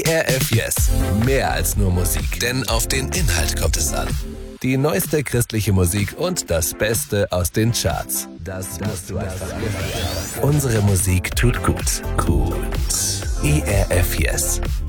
ERF Yes. Mehr als nur Musik, denn auf den Inhalt kommt es an. Die neueste christliche Musik und das Beste aus den Charts. Das musst du einfach hören. Unsere Musik tut gut. Gut. ERF Yes.